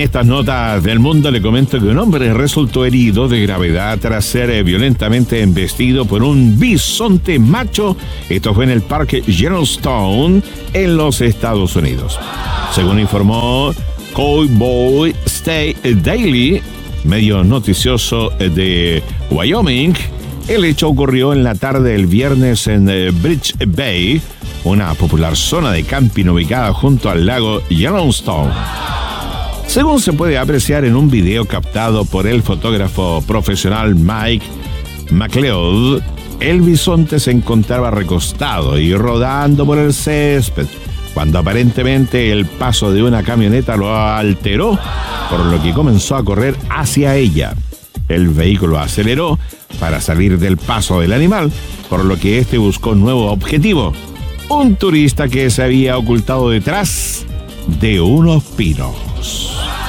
estas notas del mundo le comento que un hombre resultó herido de gravedad tras ser violentamente embestido por un bisonte macho. Esto fue en el parque Yellowstone, en los Estados Unidos. Según informó Cowboy State Daily, medio noticioso de Wyoming, el hecho ocurrió en la tarde del viernes en Bridge Bay, una popular zona de camping ubicada junto al lago Yellowstone. Según se puede apreciar en un video captado por el fotógrafo profesional Mike McLeod, el bisonte se encontraba recostado y rodando por el césped, cuando aparentemente el paso de una camioneta lo alteró, por lo que comenzó a correr hacia ella. El vehículo aceleró para salir del paso del animal, por lo que este buscó un nuevo objetivo: un turista que se había ocultado detrás de unos pinos.